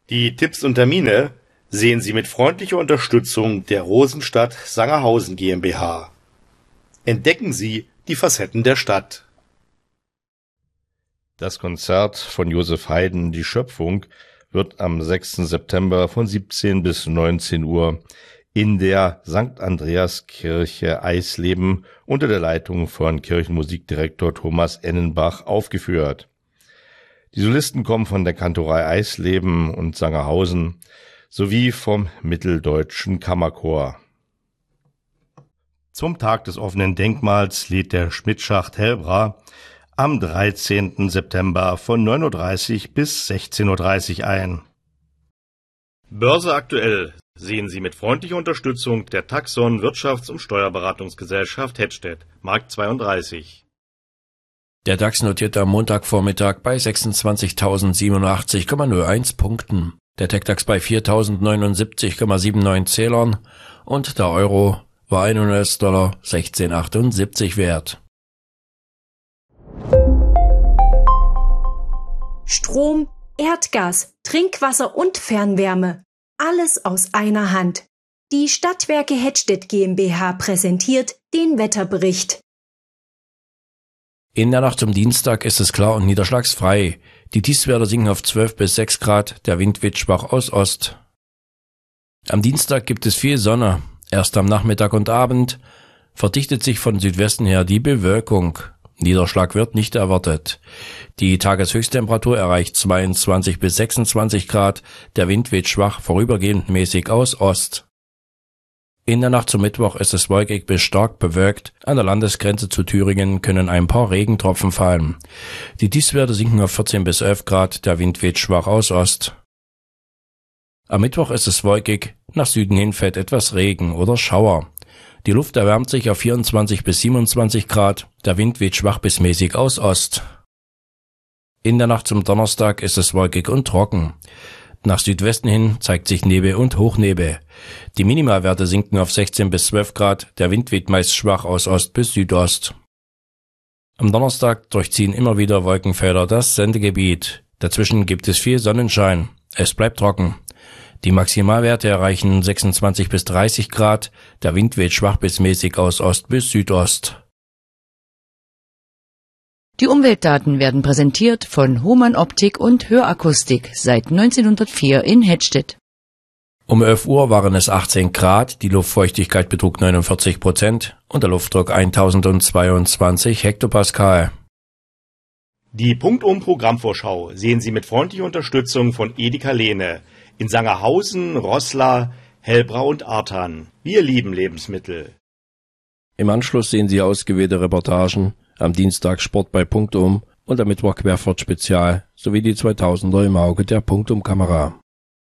Die Tipps und Termine sehen Sie mit freundlicher Unterstützung der Rosenstadt Sangerhausen GmbH. Entdecken Sie die Facetten der Stadt. Das Konzert von Josef Haydn, Die Schöpfung, wird am 6. September von 17 bis 19 Uhr in der St. Andreaskirche Eisleben unter der Leitung von Kirchenmusikdirektor Thomas Ennenbach aufgeführt. Die Solisten kommen von der Kantorei Eisleben und Sangerhausen sowie vom Mitteldeutschen Kammerchor. Zum Tag des offenen Denkmals lädt der Schmidtschacht Helbra am 13. September von 9:30 Uhr bis 16:30 Uhr ein. Börse aktuell sehen Sie mit freundlicher Unterstützung der Taxon Wirtschafts- und Steuerberatungsgesellschaft Hettstedt, Markt 32. Der DAX notierte am Montagvormittag bei 26.087,01 Punkten, der TecDAX bei 4.079,79 Zählern und der Euro war $1 16,78 wert. Strom, Erdgas, Trinkwasser und Fernwärme. Alles aus einer Hand. Die Stadtwerke Hettstedt GmbH präsentiert den Wetterbericht. In der Nacht zum Dienstag ist es klar und niederschlagsfrei. Die Tiefstwerte sinken auf 12 bis 6 Grad, der Wind weht schwach aus Ost. Am Dienstag gibt es viel Sonne. Erst am Nachmittag und Abend verdichtet sich von Südwesten her die Bewölkung. Niederschlag wird nicht erwartet. Die Tageshöchsttemperatur erreicht 22 bis 26 Grad, der Wind weht schwach vorübergehend mäßig aus Ost. In der Nacht zum Mittwoch ist es wolkig bis stark bewölkt. An der Landesgrenze zu Thüringen können ein paar Regentropfen fallen. Die Tiefstwerte sinken auf 14 bis 11 Grad, der Wind weht schwach aus Ost. Am Mittwoch ist es wolkig, nach Süden hin fällt etwas Regen oder Schauer. Die Luft erwärmt sich auf 24 bis 27 Grad, der Wind weht schwach bis mäßig aus Ost. In der Nacht zum Donnerstag ist es wolkig und trocken. Nach Südwesten hin zeigt sich Nebel und Hochnebel. Die Minimalwerte sinken auf 16 bis 12 Grad, der Wind weht meist schwach aus Ost bis Südost. Am Donnerstag durchziehen immer wieder Wolkenfelder das Sendegebiet. Dazwischen gibt es viel Sonnenschein. Es bleibt trocken. Die Maximalwerte erreichen 26 bis 30 Grad, der Wind weht schwach bis mäßig aus Ost bis Südost. Die Umweltdaten werden präsentiert von Hohmann Optik und Hörakustik seit 1904 in Hettstedt. Um 11 Uhr waren es 18 Grad, die Luftfeuchtigkeit betrug 49% und der Luftdruck 1022 Hektopascal. Die Punktum-Programmvorschau sehen Sie mit freundlicher Unterstützung von Edeka Lehne in Sangerhausen, Roßla, Helbra und Arthan. Wir lieben Lebensmittel. Im Anschluss sehen Sie ausgewählte Reportagen, am Dienstag Sport bei Punktum und am Mittwoch Querfahrt Spezial sowie die 2000er im Auge der Punktum-Kamera.